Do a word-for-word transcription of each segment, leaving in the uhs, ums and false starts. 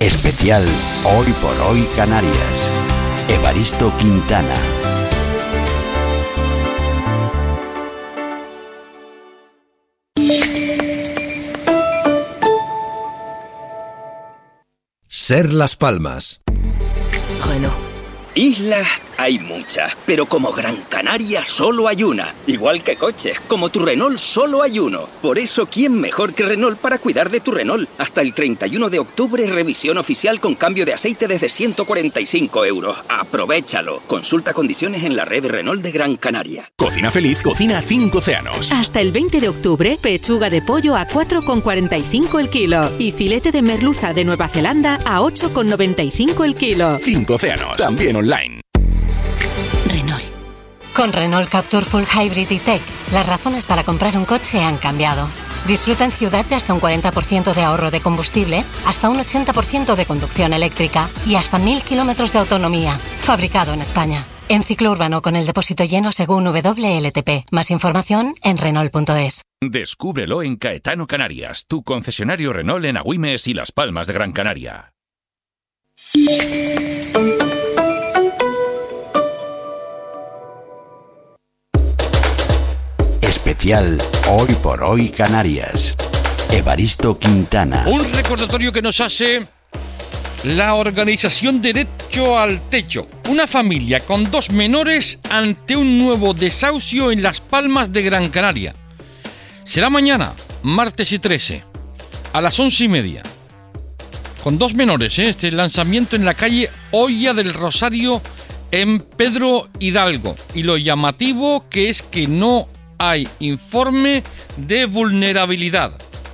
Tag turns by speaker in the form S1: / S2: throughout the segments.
S1: Especial Hoy por Hoy Canarias. Evaristo Quintana.
S2: Ser Las Palmas.
S3: Renault.
S4: Islas hay muchas, pero como Gran Canaria solo hay una. Igual que coches, como tu Renault solo hay uno. Por eso, ¿quién mejor que Renault para cuidar de tu Renault? Hasta el treinta y uno de octubre, revisión oficial con cambio de aceite desde ciento cuarenta y cinco euros. ¡Aprovéchalo! Consulta condiciones en la red Renault de Gran Canaria.
S5: Cocina Feliz cocina cinco océanos.
S6: Hasta el veinte de octubre, pechuga de pollo a cuatro con cuarenta y cinco el kilo y filete de merluza de Nueva Zelanda a ocho con noventa y cinco el kilo.
S5: cinco océanos, también online.
S7: Renault. Con Renault Captur Full Hybrid y Tech, las razones para comprar un coche han cambiado. Disfruta en ciudad de hasta un cuarenta por ciento de ahorro de combustible, hasta un ochenta por ciento de conducción eléctrica y hasta mil kilómetros de autonomía. Fabricado en España. En ciclo urbano con el depósito lleno según W L T P. Más información en Renault punto es.
S5: Descúbrelo en Caetano Canarias, tu concesionario Renault en Agüimes y Las Palmas de Gran Canaria.
S1: Especial Hoy por Hoy Canarias. Evaristo Quintana.
S8: Un recordatorio que nos hace la organización Derecho al Techo. Una familia con dos menores ante un nuevo desahucio en Las Palmas de Gran Canaria. Será mañana, martes y trece, a las once y media. Con dos menores, ¿eh? Este lanzamiento en la calle Olla del Rosario en Pedro Hidalgo. Y lo llamativo que es que no hay informe de vulnerabilidad.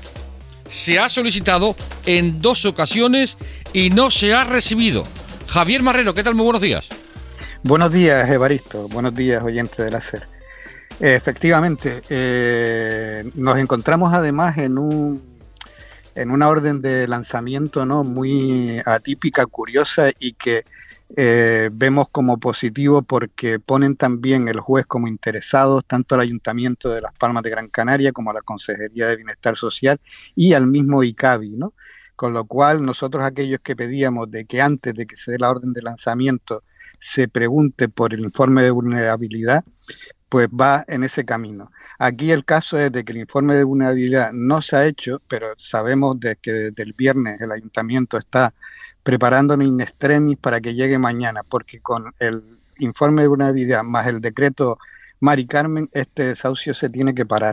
S8: Se ha solicitado en dos ocasiones y no se ha recibido. Javier Marrero, ¿qué tal? Muy buenos días.
S9: Buenos días, Evaristo. Buenos días, oyentes del Hacer. Eh, efectivamente, eh, nos encontramos además en un en una orden de lanzamiento, ¿no?, muy atípica, curiosa y que Eh, vemos como positivo porque ponen también el juez como interesados tanto al Ayuntamiento de Las Palmas de Gran Canaria como a la Consejería de Bienestar Social y al mismo ICABI, ¿no? Con lo cual nosotros aquellos que pedíamos de que antes de que se dé la orden de lanzamiento se pregunte por el informe de vulnerabilidad, pues va en ese camino. Aquí el caso es de que el informe de vulnerabilidad no se ha hecho, pero sabemos de que desde el viernes el Ayuntamiento está preparándonos in extremis para que llegue mañana, porque con el informe de vulnerabilidad más el decreto Mari Carmen, este desahucio se tiene que parar.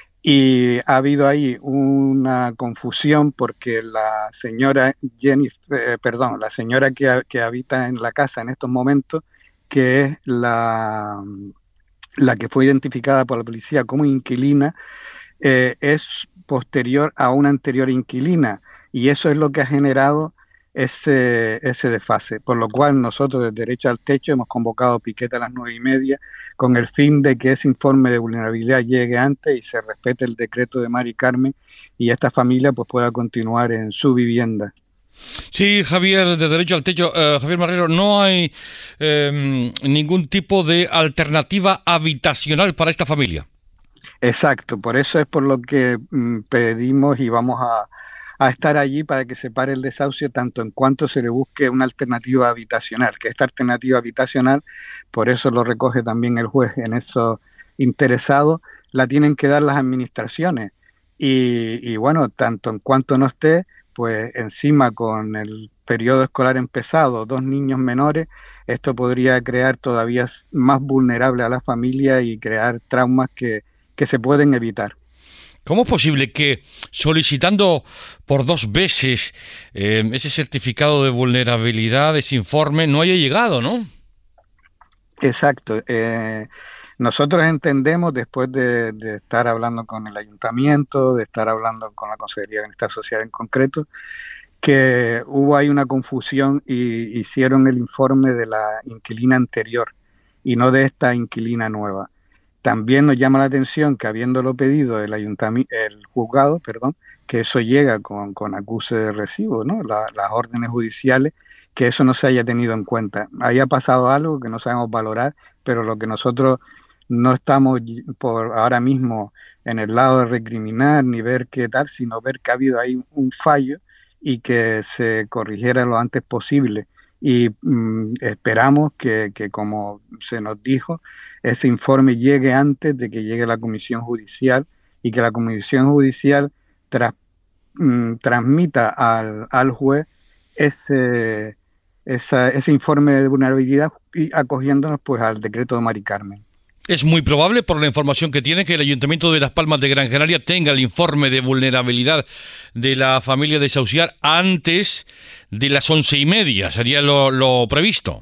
S9: Y ha habido ahí una confusión porque la señora Jenny, eh, perdón, la señora que, que habita en la casa en estos momentos, que es la, la que fue identificada por la policía como inquilina, eh, es posterior a una anterior inquilina, y eso es lo que ha generado ese, ese desfase, por lo cual nosotros de Derecho al Techo hemos convocado piquete a las nueve y media con el fin de que ese informe de vulnerabilidad llegue antes y se respete el decreto de Mari Carmen y esta familia pues pueda continuar en su vivienda.
S8: Sí, Javier, de Derecho al Techo, eh, Javier Marrero, no hay eh, ningún tipo de alternativa habitacional para esta familia.
S9: Exacto, por eso es por lo que mm, pedimos y vamos a a estar allí para que se pare el desahucio tanto en cuanto se le busque una alternativa habitacional, que esta alternativa habitacional, por eso lo recoge también el juez en eso interesado, la tienen que dar las administraciones y, y bueno, tanto en cuanto no esté, pues encima con el periodo escolar empezado, dos niños menores, esto podría crear todavía más vulnerable a la familia y crear traumas que, que se pueden evitar.
S8: ¿Cómo es posible que solicitando por dos veces eh, ese certificado de vulnerabilidad, ese informe, no haya llegado, no?
S9: Exacto. Eh, nosotros entendemos, después de, de estar hablando con el ayuntamiento, de estar hablando con la Consejería de Bienestar Social en concreto, que hubo ahí una confusión y hicieron el informe de la inquilina anterior y no de esta inquilina nueva. También nos llama la atención que habiéndolo pedido el ayuntamiento, el juzgado, perdón, que eso llega con, con acuse de recibo, ¿no? La, las órdenes judiciales, que eso no se haya tenido en cuenta. Ahí ha pasado algo que no sabemos valorar, pero lo que nosotros no estamos por ahora mismo en el lado de recriminar ni ver qué tal, sino ver que ha habido ahí un fallo y que se corrigiera lo antes posible. Y mm, esperamos que, que, como se nos dijo, ese informe llegue antes de que llegue la Comisión Judicial y que la Comisión Judicial tras, mm, transmita al, al juez ese, esa, ese informe de vulnerabilidad y acogiéndonos pues al decreto de Mari Carmen.
S8: Es muy probable, por la información que tiene, que el Ayuntamiento de Las Palmas de Gran Canaria tenga el informe de vulnerabilidad de la familia de Sauciar antes de las once y media. Sería lo, lo previsto.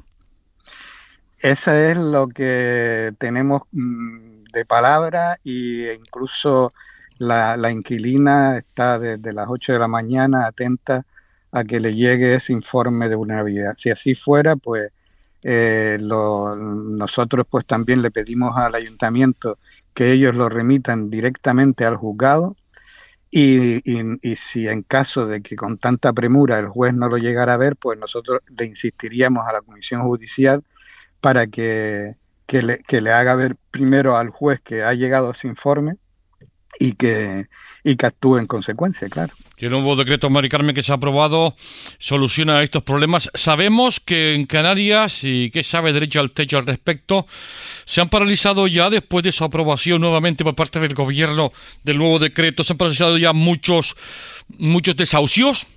S9: Eso es lo que tenemos mmm, de palabra, y incluso la, la inquilina está desde las ocho de la mañana atenta a que le llegue ese informe de vulnerabilidad. Si así fuera, pues Eh, lo, nosotros pues también le pedimos al ayuntamiento que ellos lo remitan directamente al juzgado y, y, y si en caso de que con tanta premura el juez no lo llegara a ver, pues nosotros le insistiríamos a la comisión judicial para que, que, le, que le haga ver primero al juez que ha llegado ese informe y que, y que actúe en consecuencia, claro.
S8: Que el nuevo decreto, Mari Carmen, que se ha aprobado soluciona estos problemas. Sabemos que en Canarias, y que sabe Derecho al Techo al respecto, se han paralizado ya, después de su aprobación nuevamente por parte del gobierno del nuevo decreto, se han paralizado ya muchos, muchos desahucios.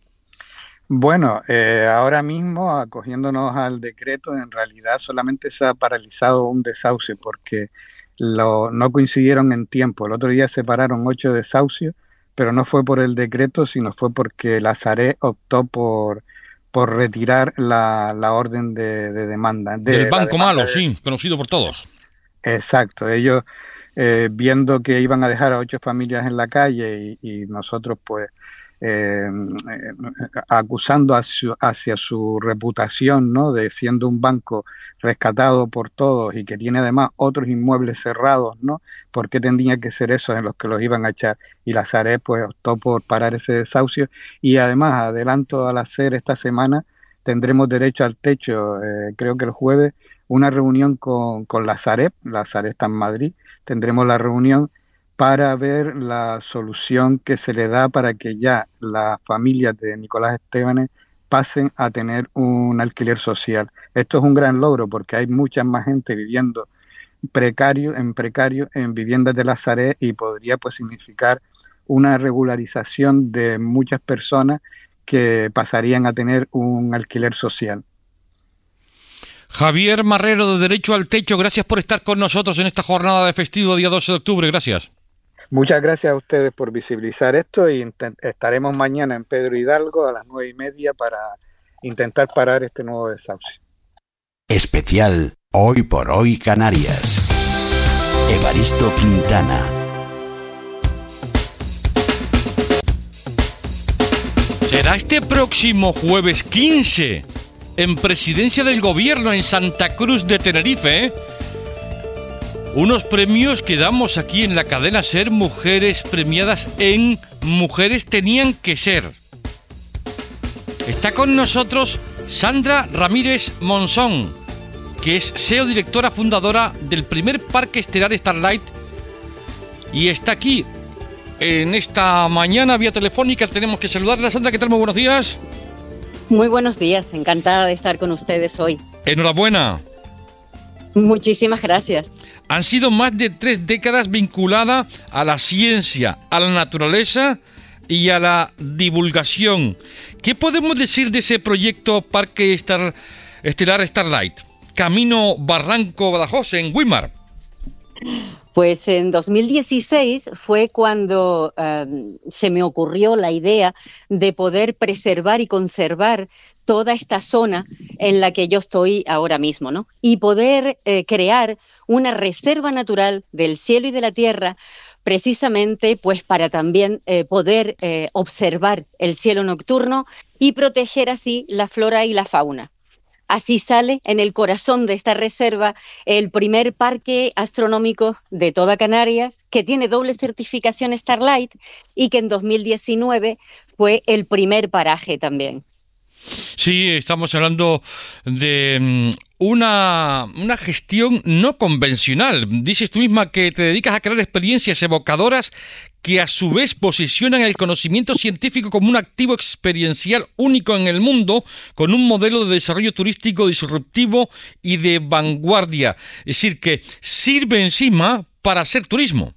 S9: Bueno, eh, ahora mismo, acogiéndonos al decreto, en realidad solamente se ha paralizado un desahucio porque lo, no coincidieron en tiempo. El otro día se pararon ocho desahucios, pero no fue por el decreto, sino fue porque la Sareb optó por, por retirar la, la orden de, de demanda. De,
S8: Del Banco
S9: demanda
S8: Malo,
S9: de...
S8: sí, conocido por todos.
S9: Exacto, ellos eh, viendo que iban a dejar a ocho familias en la calle y, y nosotros pues eh, eh, acusando hacia, hacia su reputación, ¿no?, de siendo un banco rescatado por todos y que tiene además otros inmuebles cerrados, ¿no? ¿Por qué tendría que ser esos en los que los iban a echar? Y la Sareb pues optó por parar ese desahucio, y además, adelanto al hacer esta semana, tendremos Derecho al Techo, eh, creo que el jueves, una reunión con, con la Sareb, la Sareb está en Madrid, tendremos la reunión para ver la solución que se le da para que ya las familias de Nicolás Estébanez pasen a tener un alquiler social. Esto es un gran logro porque hay mucha más gente viviendo precario, en precario en viviendas de la Sareb, y podría pues significar una regularización de muchas personas que pasarían a tener un alquiler social.
S8: Javier Marrero, de Derecho al Techo, gracias por estar con nosotros en esta jornada de festivo día doce de octubre. Gracias.
S9: Muchas gracias a ustedes por visibilizar esto, y estaremos mañana en Pedro Hidalgo a las nueve y media para intentar parar este nuevo desahucio.
S1: Especial Hoy por Hoy Canarias. Evaristo Quintana.
S8: Será este próximo jueves quince, en Presidencia del Gobierno en Santa Cruz de Tenerife, ¿eh? Unos premios que damos aquí en la cadena SER, mujeres premiadas en Mujeres Tenían que Ser. Está con nosotros Sandra Ramírez Monzón, que es C E O, directora fundadora del primer parque estelar Starlight, y está aquí en esta mañana vía telefónica. Tenemos que saludarla. Sandra, ¿qué tal? Muy buenos días.
S3: Muy buenos días, encantada de estar con ustedes hoy.
S8: Enhorabuena.
S3: Muchísimas gracias.
S8: Han sido más de tres décadas vinculada a la ciencia, a la naturaleza y a la divulgación. ¿Qué podemos decir de ese proyecto Parque Star, Estelar Starlight? Camino Barranco Badajoz, en Güímar.
S3: Pues en dos mil dieciséis fue cuando eh, se me ocurrió la idea de poder preservar y conservar toda esta zona en la que yo estoy ahora mismo, ¿no? Y poder eh, crear una reserva natural del cielo y de la tierra, precisamente pues para también eh, poder eh, observar el cielo nocturno y proteger así la flora y la fauna. Así sale en el corazón de esta reserva el primer parque astronómico de toda Canarias, que tiene doble certificación Starlight y que en dos mil diecinueve fue el primer paraje también.
S8: Sí, estamos hablando de una, una gestión no convencional. Dices tú misma que te dedicas a crear experiencias evocadoras que a su vez posicionan el conocimiento científico como un activo experiencial único en el mundo, con un modelo de desarrollo turístico disruptivo y de vanguardia. Es decir, que sirve encima para hacer turismo.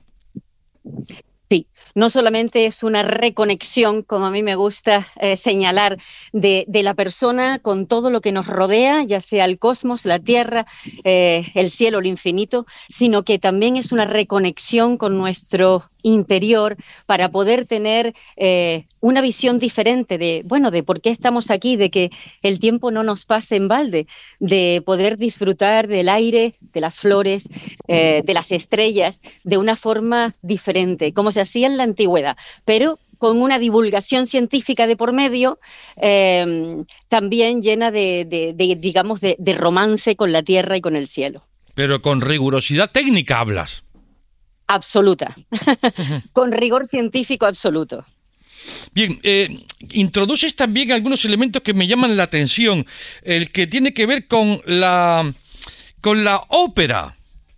S3: Sí. No solamente es una reconexión, como a mí me gusta eh, señalar, de, de la persona con todo lo que nos rodea, ya sea el cosmos, la tierra, eh, el cielo, el infinito, sino que también es una reconexión con nuestro interior para poder tener eh, una visión diferente de, bueno, de por qué estamos aquí, de que el tiempo no nos pase en balde, de poder disfrutar del aire, de las flores, eh, de las estrellas, de una forma diferente, como se hacía en la antigüedad, pero con una divulgación científica de por medio, eh, también llena de, de, de digamos, de, de romance con la tierra y con el cielo.
S8: Pero con rigurosidad técnica hablas.
S3: Absoluta, con rigor científico absoluto.
S8: Bien, eh, introduces también algunos elementos que me llaman la atención, el que tiene que ver con la, con la ópera.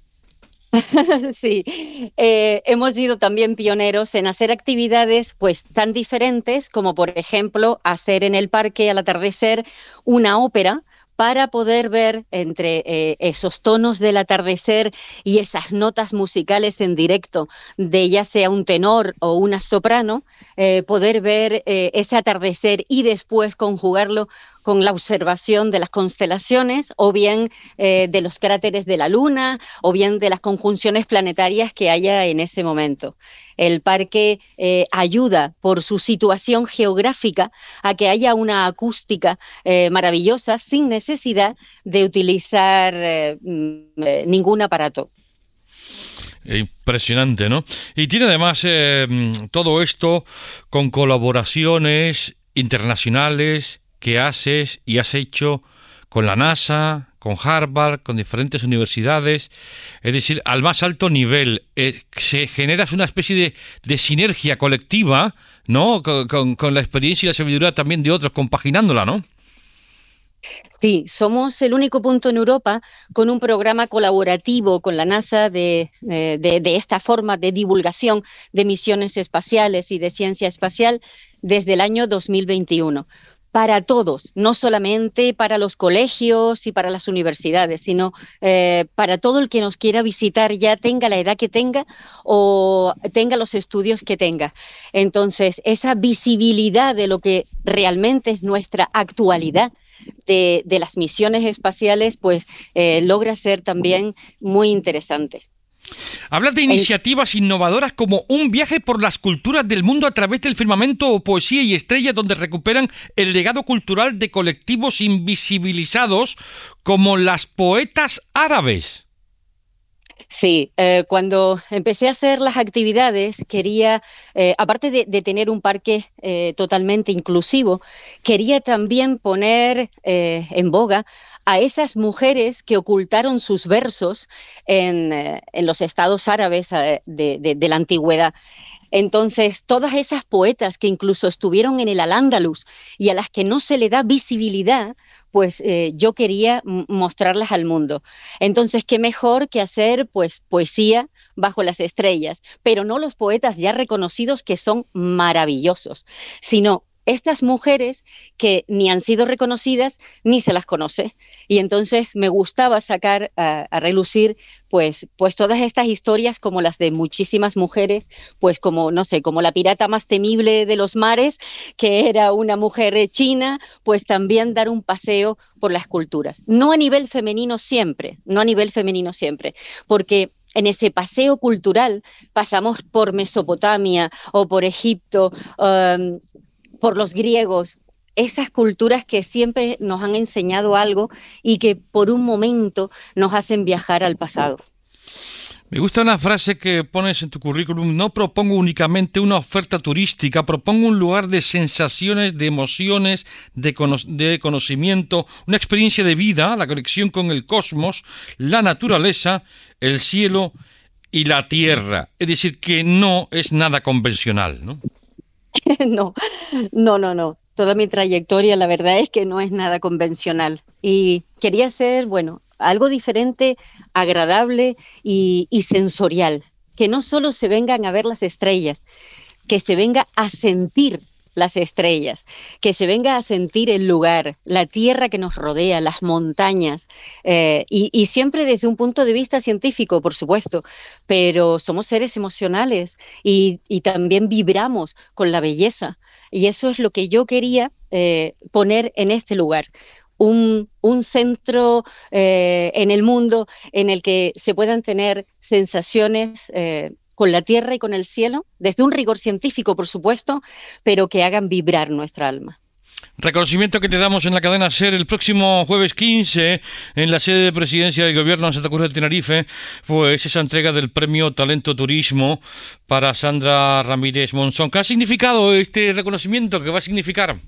S3: Sí, eh, hemos sido también pioneros en hacer actividades pues tan diferentes como, por ejemplo, hacer en el parque al atardecer una ópera, para poder ver entre eh, esos tonos del atardecer y esas notas musicales en directo de ya sea un tenor o una soprano, eh, poder ver eh, ese atardecer y después conjugarlo con la observación de las constelaciones o bien eh, de los cráteres de la Luna o bien de las conjunciones planetarias que haya en ese momento. El parque eh, ayuda por su situación geográfica a que haya una acústica eh, maravillosa sin necesidad de utilizar eh, ningún aparato.
S8: Impresionante, ¿no? Y tiene además eh, todo esto con colaboraciones internacionales que haces y has hecho con la NASA, con Harvard, con diferentes universidades, es decir, al más alto nivel. Eh, se genera una especie de, de sinergia colectiva, ¿no? Con, con, con la experiencia y la sabiduría también de otros, compaginándola, ¿no?
S3: Sí, somos el único punto en Europa con un programa colaborativo con la NASA de, de, de esta forma de divulgación de misiones espaciales y de ciencia espacial desde el año dos mil veintiuno. Para todos, no solamente para los colegios y para las universidades, sino eh, para todo el que nos quiera visitar, ya tenga la edad que tenga o tenga los estudios que tenga. Entonces, esa visibilidad de lo que realmente es nuestra actualidad de, de las misiones espaciales, pues eh, logra ser también muy interesante.
S8: Hablas de iniciativas innovadoras como un viaje por las culturas del mundo a través del firmamento o poesía y estrellas, donde recuperan el legado cultural de colectivos invisibilizados como las poetas árabes.
S3: Sí, eh, cuando empecé a hacer las actividades quería, eh, aparte de, de tener un parque eh, totalmente inclusivo, quería también poner eh, en boga a esas mujeres que ocultaron sus versos en, eh, en los estados árabes eh, de, de, de la antigüedad. Entonces, todas esas poetas que incluso estuvieron en el Al-Ándalus y a las que no se le da visibilidad, pues eh, yo quería mostrarlas al mundo. Entonces, qué mejor que hacer pues poesía bajo las estrellas, pero no los poetas ya reconocidos que son maravillosos, sino estas mujeres que ni han sido reconocidas ni se las conoce. Y entonces me gustaba sacar a, a relucir pues, pues todas estas historias como las de muchísimas mujeres, pues como, no sé, como la pirata más temible de los mares, que era una mujer china, pues también dar un paseo por las culturas. No a nivel femenino siempre, no a nivel femenino siempre, porque en ese paseo cultural pasamos por Mesopotamia o por Egipto, um, por los griegos, esas culturas que siempre nos han enseñado algo y que por un momento nos hacen viajar al pasado.
S8: Me gusta una frase que pones en tu currículum: no propongo únicamente una oferta turística, propongo un lugar de sensaciones, de emociones, de, cono- de conocimiento, una experiencia de vida, la conexión con el cosmos, la naturaleza, el cielo y la tierra. Es decir, que no es nada convencional, ¿no?
S3: No, no, no, no. Toda mi trayectoria, la verdad es que no es nada convencional. Y quería hacer, bueno, algo diferente, agradable y, y sensorial. que no solo se vengan a ver las estrellas, que se venga a sentir las estrellas, que se venga a sentir el lugar, la tierra que nos rodea, las montañas, eh, y, y siempre desde un punto de vista científico, por supuesto, pero somos seres emocionales y, y también vibramos con la belleza, y eso es lo que yo quería eh, poner en este lugar. Un, un centro eh, en el mundo en el que se puedan tener sensaciones eh, con la tierra y con el cielo, desde un rigor científico, por supuesto, pero que hagan vibrar nuestra alma.
S8: Reconocimiento que te damos en la cadena SER el próximo jueves quince en la sede de Presidencia del Gobierno en Santa Cruz de Tenerife, pues esa entrega del Premio Talento Turismo para Sandra Ramírez Monzón. ¿Qué ha significado este reconocimiento? ¿Qué va a significar?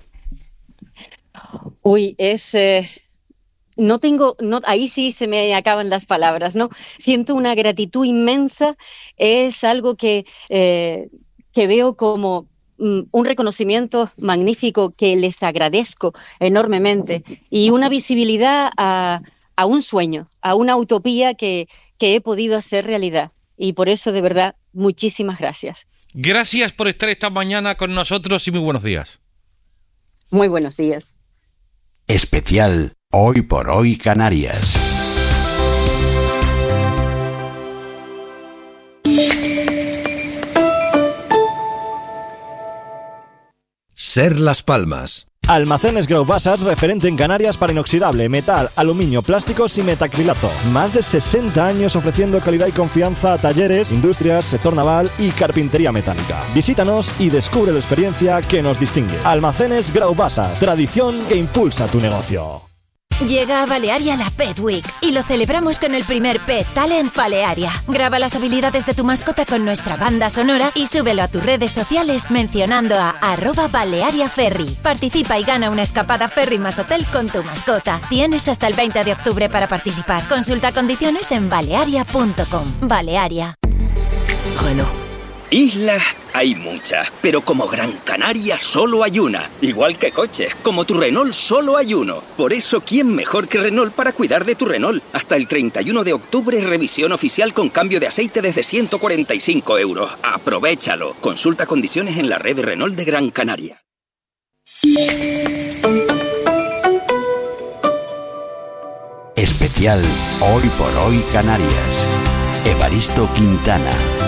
S3: Uy, es... Eh... No tengo, no, ahí sí se me acaban las palabras, ¿no? Siento una gratitud inmensa, es algo que, eh, que veo como mm, un reconocimiento magnífico que les agradezco enormemente y una visibilidad a, a un sueño, a una utopía que, que he podido hacer realidad. Y por eso, de verdad, muchísimas gracias.
S8: Gracias por estar esta mañana con nosotros y muy buenos días.
S3: Muy buenos días.
S1: Especial Hoy por Hoy Canarias.
S2: Ser Las Palmas.
S10: Almacenes Graubassas, referente en Canarias para inoxidable, metal, aluminio, plásticos y metacrilato. Más de sesenta años ofreciendo calidad y confianza a talleres, industrias, sector naval y carpintería metálica. Visítanos y descubre la experiencia que nos distingue. Almacenes Graubassas, tradición que impulsa tu negocio.
S11: Llega a Balearia la Pet Week y lo celebramos con el primer Pet Talent Balearia. Graba las habilidades de tu mascota con nuestra banda sonora y súbelo a tus redes sociales mencionando a arroba Balearia Ferry. Participa y gana una escapada ferry más hotel con tu mascota. Tienes hasta el veinte de octubre para participar. Consulta condiciones en balearia punto com. Balearia.
S4: Renault. Islas hay muchas, pero como Gran Canaria solo hay una. Igual que coches, como tu Renault solo hay uno. Por eso, ¿quién mejor que Renault para cuidar de tu Renault? Hasta el treinta y uno de octubre, revisión oficial con cambio de aceite desde ciento cuarenta y cinco euros. ¡Aprovéchalo! Consulta condiciones en la red Renault de Gran Canaria.
S1: Especial Hoy por Hoy Canarias. Evaristo Quintana.